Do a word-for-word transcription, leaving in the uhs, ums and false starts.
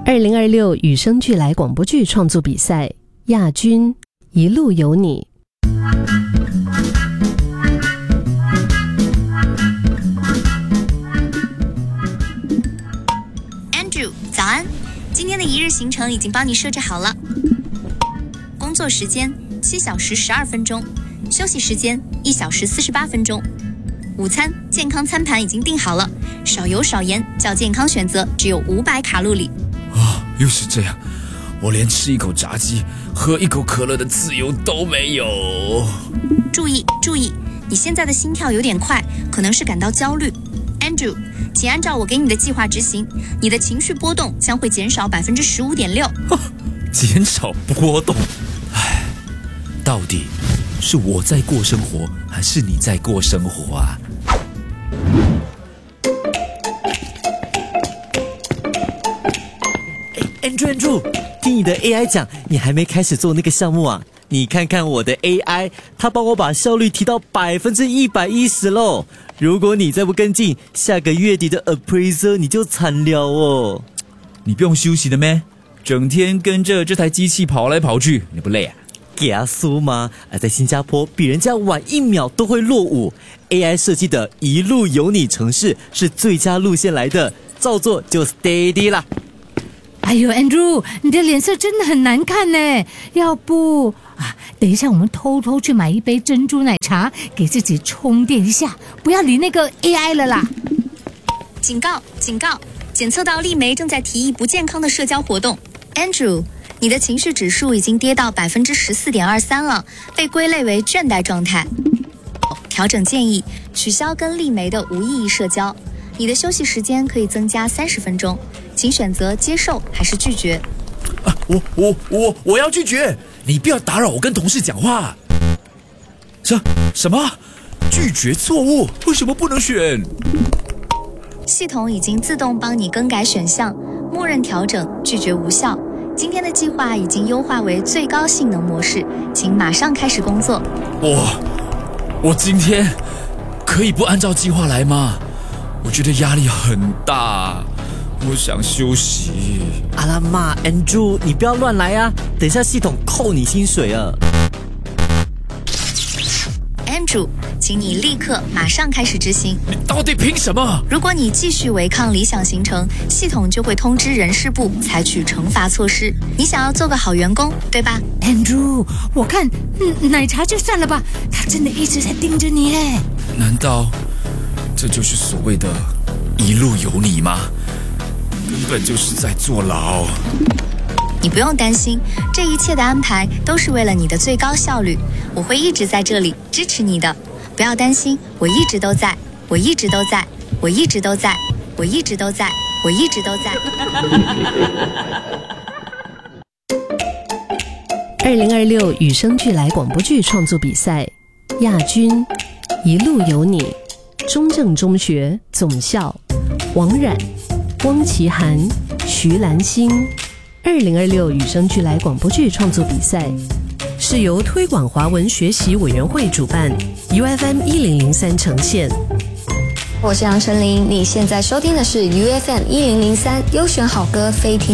二零二六与生俱来广播剧创作比赛亚军一路有你。 Andrew， 早安！今天的一日行程已经帮你设置好了。工作时间七小时十二分钟，休息时间一小时四十八分钟。午餐健康餐盘已经订好了，少油少盐，较健康选择，只有五百卡路里。 啊，又是这样，我连吃一口炸鸡、喝一口可乐的自由都没有。 注意注意，你现在的心跳有点快，可能是感到焦虑。Andrew， 请按照我给你的计划执行，你的情绪波动将会减少百分之十五点六。 减少波动，唉，到底是我在过生活，还是你在过生活啊？ 哎 ，Andrew Andrew， 听你的 A I 讲，你还没开始做那个项目啊？你看看我的 A I， 它帮我把效率提到百分之一百一十喽。如果你再不跟进，下个月底的 appraiser 你就惨了哦。 你不用休息的咩？整天跟着这台机器跑来跑去，你不累啊？ 加速吗？而在新加坡，比人家晚一秒都会落伍。A I 设计的一路有你城市是最佳路线来的，照做就 steady 啦。 哎呦 Andrew， 你的脸色真的很难看呢，要不啊，等一下我们偷偷去买一杯珍珠奶茶，给自己充电一下，不要理那个 A I 了啦。 警告警告，检测到丽梅正在提议不健康的社交活动。Andrew， 你的情绪指数已经跌到百分之十四点二三了，被归类为倦怠状态。调整建议，取消跟丽梅的无意义社交。你的休息时间可以增加三十分钟，请选择接受还是拒绝。 啊，我我我我要拒绝！你不要打扰我跟同事讲话。什什么？拒绝错误？为什么不能选？ 系统已经自动帮你更改选项，默认调整，拒绝无效。今天的计划已经优化为最高性能模式，请马上开始工作。 我我今天可以不按照计划来吗？我觉得压力很大，我想休息。 阿拉妈 ，Andrew， 你不要乱来啊！等一下系统扣你薪水啊 ！Andrew， 请你立刻马上开始执行。 你到底凭什么？ 如果你继续违抗理想行程，系统就会通知人事部采取惩罚措施。你想要做个好员工，对吧 ？Andrew， 我看、嗯、奶茶就算了吧，他真的一直在盯着你嘞。 难道这就是所谓的一路有你吗？根本就是在坐牢。 你不用担心，这一切的安排都是为了你的最高效率。我会一直在这里支持你的，不要担心，我一直都在，我一直都在，我一直都在，我一直都在，我一直都在。 二零二六与生俱来广播剧创作比赛亚军一路有你，中正中学总校王冉、汪奇涵、徐兰心。二零二六与生俱来广播剧创作比赛是由推广华文学习委员会主办 ，U F M 一零零三呈现。 我是杨丞琳，你现在收听的是 U F M 一零零三优选好歌非听。